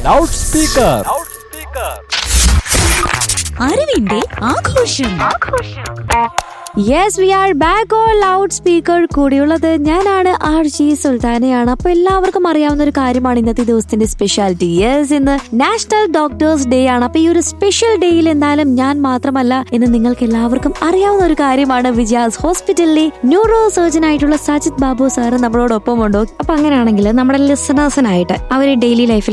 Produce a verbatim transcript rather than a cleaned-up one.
Loud speaker. അറിവിന്റെ ആഘോഷം. Yes, V are back on loud speaker. കൂടിയുള്ളത് ഞാനാണ്, ആർ ജി സുൽത്താനയാണ്. അപ്പൊ എല്ലാവർക്കും അറിയാവുന്ന ഒരു കാര്യമാണ് ഇന്നത്തെ ദിവസത്തിന്റെ സ്പെഷ്യാലിറ്റി. യെസ്, ഇന്ന് നാഷണൽ ഡോക്ടേഴ്സ് ഡേ ആണ്. അപ്പൊ ഈ ഒരു സ്പെഷ്യൽ ഡേയിൽ എന്തായാലും ഞാൻ മാത്രമല്ല, ഇന്ന് നിങ്ങൾക്ക് എല്ലാവർക്കും അറിയാവുന്ന ഒരു കാര്യമാണ്. വിജയാസ് ഹോസ്പിറ്റലിലെ ന്യൂറോ സർജൻ ആയിട്ടുള്ള സജിത് ബാബു സാറ് നമ്മളോടൊപ്പം ഉണ്ടോ. അപ്പൊ അങ്ങനെയാണെങ്കിൽ നമ്മുടെ ലിസണേഴ്സിനായിട്ട് അവർ ഡെയിലി ലൈഫിൽ